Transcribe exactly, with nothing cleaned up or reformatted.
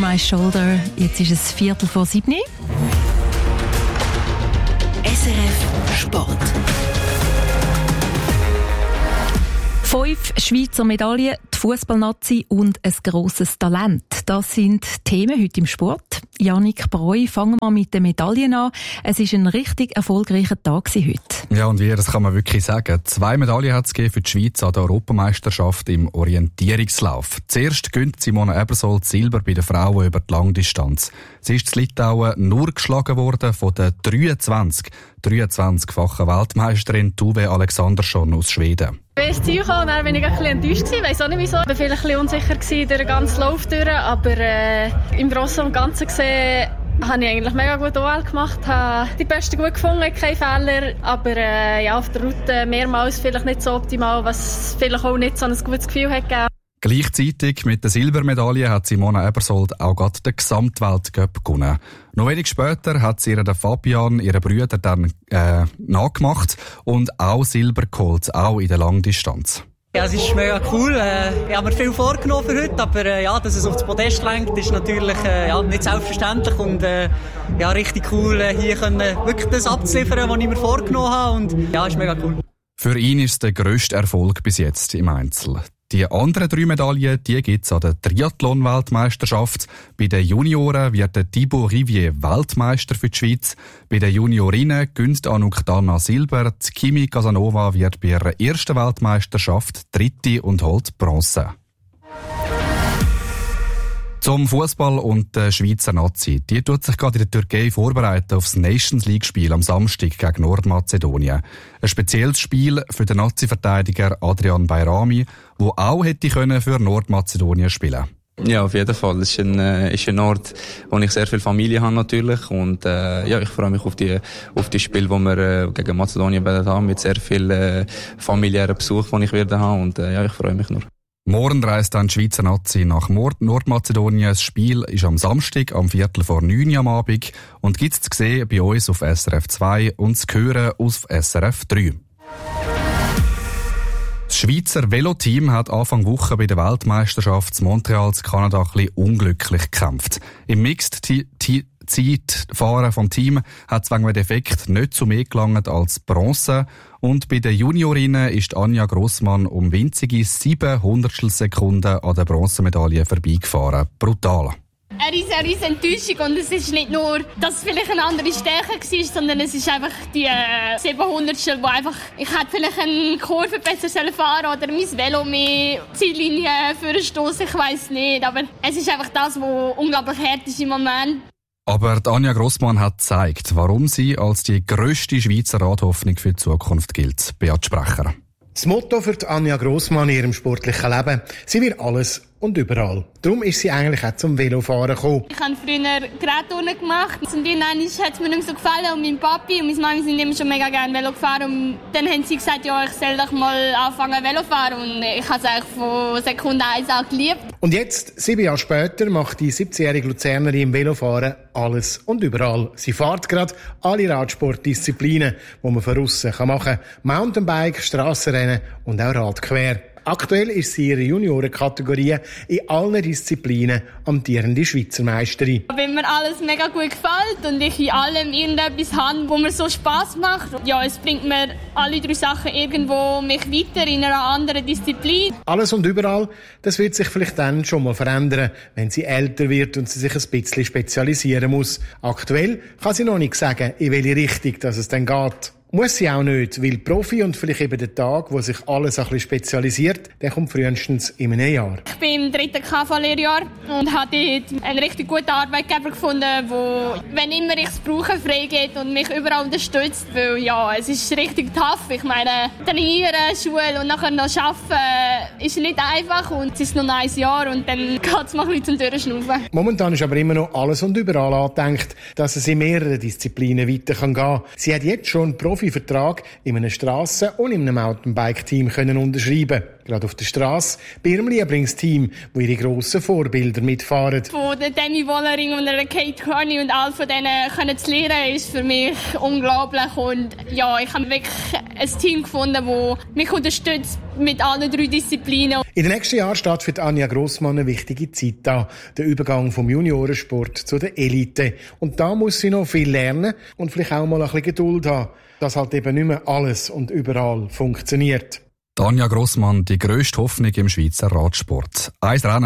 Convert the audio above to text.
My Shoulder. Jetzt ist es Viertel vor sieben. S R F Sport. Fünf Schweizer Medaillen, die Fußballnazi und ein grosses Talent. Das sind Themen heute im Sport. Yannick Breu, fangen wir mit den Medaillen an. Es war ein richtig erfolgreicher Tag heute. Ja, und wie, das kann man wirklich sagen. Zwei Medaillen hat es für die Schweiz an der Europameisterschaft im Orientierungslauf. Zuerst gönnt Simona Ebersold Silber bei den Frauen über die Langdistanz. Sie ist in Litauen nur geschlagen worden von der dreiundzwanzig, dreiundzwanzigfachen Weltmeisterin Tuve Alexandersson aus Schweden. Ich bin ins Ziel gekommen und dann bin ich ein bisschen enttäuscht gewesen. Ich weiss auch nicht wieso. Ich war vielleicht ein bisschen unsicher gewesen durch den ganzen Lauf durch, aber äh, im Großen und Ganzen gesehen habe ich eigentlich mega gut O L gemacht, habe die Besten gut gefunden, keine Fehler, aber äh, ja, auf der Route mehrmals vielleicht nicht so optimal, was vielleicht auch nicht so ein gutes Gefühl hat gegeben. Gleichzeitig mit der Silbermedaille hat Simona Ebersold auch gerade den Gesamtweltcup gewonnen. Noch wenig später hat sie ihren Fabian, ihren Brüder, dann äh, nachgemacht und auch Silber geholt, auch in der Langdistanz. Ja, es ist mega cool. Äh, ich habe mir viel vorgenommen für heute, aber äh, ja, dass es aufs Podest lenkt, ist natürlich äh, ja, nicht selbstverständlich und äh, ja, richtig cool, äh, hier können wirklich das abzuliefern, was ich mir vorgenommen habe und ja, ist mega cool. Für ihn ist es der grösste Erfolg bis jetzt im Einzel. Die anderen drei Medaillen, die gibt's an der Triathlon-Weltmeisterschaft. Bei den Junioren wird der Thibaut Rivier Weltmeister für die Schweiz. Bei den Juniorinnen gönnt Anouk Dana Silber. Die Kimi Casanova wird bei ihrer ersten Weltmeisterschaft Dritte und holt Bronze. Zum Fußball und der Schweizer Nazi. Die tut sich gerade in der Türkei vorbereiten auf das Nations League-Spiel am Samstag gegen Nordmazedonien. Ein spezielles Spiel für den Nazi-Verteidiger Adrian Bayrami, der auch hätte können für Nordmazedonien spielen. Ja, auf jeden Fall. Es ist ein, äh, ist ein Ort, wo ich sehr viel Familie habe natürlich und äh, ja, ich freue mich auf die auf die Spiele, die wir äh, gegen Mazedonien werden haben, mit sehr viel äh, familiären Besuch, den ich werde haben und äh, ja, ich freue mich nur. Morgen reist dann die Schweizer Nazi nach Nordmazedonien. Das Spiel ist am Samstag, am Viertel vor neun am Abend und gibt's zu sehen bei uns auf S R F zwei und zu hören auf S R F drei. Das Schweizer Veloteam hat Anfang Woche bei der Weltmeisterschaft in Montreal in Kanada ein bisschen unglücklich gekämpft. Im Mixed-Zeitfahren vom Team hat es wegen einem Defekt nicht zu mehr gelangt als Bronze. Und bei den Juniorinnen ist Anja Grossmann um winzige sieben Hundertstel Sekunden an der Bronzemedaille vorbeigefahren. Brutal. Eine riesen, riesen Enttäuschung und es ist nicht nur, dass es vielleicht eine andere Stärke war, sondern es ist einfach die äh, sieben Hundertstel, wo einfach, ich hätte vielleicht eine Kurve besser fahren oder mein Velo mehr Ziellinie für einen Stoss, ich weiss nicht, aber es ist einfach das, was unglaublich hart ist im Moment. Aber Anja Grossmann hat gezeigt, warum sie als die grösste Schweizer Radhoffnung für die Zukunft gilt. Beat Sprecher. Das Motto für Anja Grossmann in ihrem sportlichen Leben: sie wird alles und überall. Darum ist sie eigentlich auch zum Velofahren gekommen. Ich habe früher Gerätturnen gemacht und dann hat es mir nicht mehr so gefallen und mein Papi und meine Mami sind immer schon mega gerne Velo gefahren und dann haben sie gesagt, ja, ich soll doch mal anfangen Velo fahren und ich habe es eigentlich von Sekunde eins an geliebt. Und jetzt, sieben Jahre später, macht die siebzehnjährige Luzernerin im Velofahren alles und überall. Sie fährt gerade alle Radsportdisziplinen, die man von aussen machen kann. Mountainbike, Strassenrennen und auch Radquer. Aktuell ist sie in ihrer Juniorenkategorie in allen Disziplinen amtierende Schweizer Meisterin. Wenn mir alles mega gut gefällt und ich in allem irgendetwas habe, wo mir so Spass macht, ja, es bringt mir alle drei Sachen irgendwo mich weiter in einer anderen Disziplin. Alles und überall, das wird sich vielleicht dann schon mal verändern, wenn sie älter wird und sie sich ein bisschen spezialisieren muss. Aktuell kann sie noch nicht sagen, in welche Richtung dass es dann geht. Muss sie auch nicht, weil Profi und vielleicht eben der Tag, wo sich alles ein bisschen spezialisiert, der kommt frühestens in einem Jahr. Ich bin im dritten K V-Lehrjahr und habe dort einen richtig guten Arbeitgeber gefunden, der, wenn immer ich es brauche, freigeht und mich überall unterstützt. Weil ja, es ist richtig tough. Ich meine, trainieren, Schule und nachher noch arbeiten ist nicht einfach und es ist noch ein Jahr und dann geht es mal ein bisschen zum Durchschnaufen. Momentan ist aber immer noch alles und überall angedenkt, dass es in mehreren Disziplinen weitergehen kann. Sie hat jetzt schon einen Profi Vertrag in einem Strassen- und in einem Mountainbike-Team können unterschreiben. gerade auf der Strasse, bei ihrem Lieblingsteam, wo ihre grossen Vorbilder mitfahren. Von der Demi Wollering und der Kate Carney und all von denen können zu lernen, ist für mich unglaublich. Und ja, ich habe wirklich ein Team gefunden, das mich unterstützt mit allen drei Disziplinen. In den nächsten Jahren steht für Anja Grossmann eine wichtige Zeit an. Der Übergang vom Juniorensport zu der Elite. Und da muss sie noch viel lernen und vielleicht auch mal ein bisschen Geduld haben, dass halt eben nicht mehr alles und überall funktioniert. Anja Grossmann, die grösste Hoffnung im Schweizer Radsport. Ein Rennen